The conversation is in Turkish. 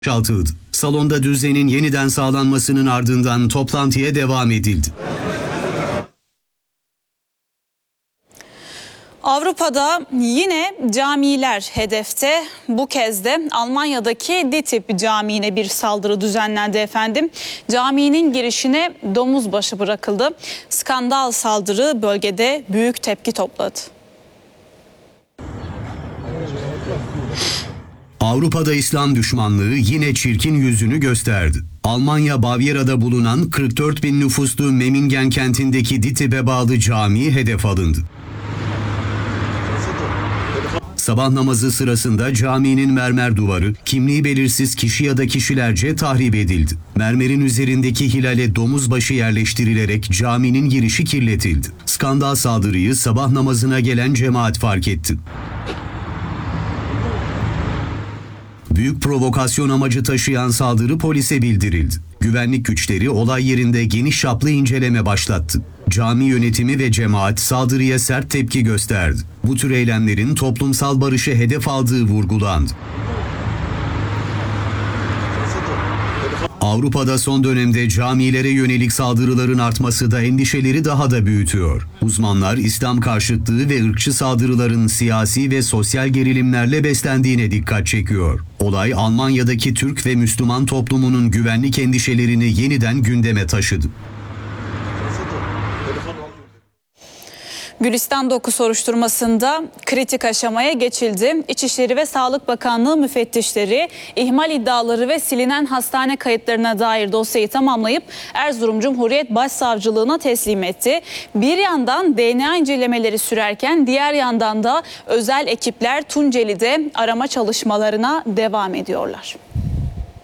Çaltıldı. Salonda düzenin yeniden sağlanmasının ardından toplantıya devam edildi. Avrupa'da yine camiler hedefte. Bu kez de Almanya'daki DİTİB Camii'ne bir saldırı düzenlendi efendim. Caminin girişine domuz başı bırakıldı. Skandal saldırı bölgede büyük tepki topladı. Avrupa'da İslam düşmanlığı yine çirkin yüzünü gösterdi. Almanya Bavyera'da bulunan 44 bin nüfuslu Memmingen kentindeki DİTİB'e bağlı cami hedef alındı. Sabah namazı sırasında caminin mermer duvarı, kimliği belirsiz kişi ya da kişilerce tahrip edildi. Mermerin üzerindeki hilale domuz başı yerleştirilerek caminin girişi kirletildi. Skandal saldırıyı sabah namazına gelen cemaat fark etti. Büyük provokasyon amacı taşıyan saldırı polise bildirildi. Güvenlik güçleri olay yerinde geniş çaplı inceleme başlattı. Cami yönetimi ve cemaat saldırıya sert tepki gösterdi. Bu tür eylemlerin toplumsal barışı hedef aldığı vurgulandı. Avrupa'da son dönemde camilere yönelik saldırıların artması da endişeleri daha da büyütüyor. Uzmanlar İslam karşıtlığı ve ırkçı saldırıların siyasi ve sosyal gerilimlerle beslendiğine dikkat çekiyor. Olay Almanya'daki Türk ve Müslüman toplumunun güvenlik endişelerini yeniden gündeme taşıdı. Gülistan Doku soruşturmasında kritik aşamaya geçildi. İçişleri ve Sağlık Bakanlığı müfettişleri ihmal iddiaları ve silinen hastane kayıtlarına dair dosyayı tamamlayıp Erzurum Cumhuriyet Başsavcılığına teslim etti. Bir yandan DNA incelemeleri sürerken diğer yandan da özel ekipler Tunceli'de arama çalışmalarına devam ediyorlar.